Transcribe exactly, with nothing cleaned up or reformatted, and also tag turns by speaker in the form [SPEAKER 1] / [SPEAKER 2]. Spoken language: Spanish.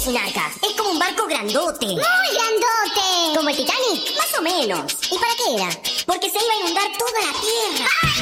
[SPEAKER 1] Sinarca. Es como un barco grandote.
[SPEAKER 2] ¡Muy grandote!
[SPEAKER 1] ¿Como el Titanic? Más o menos. ¿Y para qué era? Porque se iba a inundar toda la Tierra.
[SPEAKER 2] ¡Ay!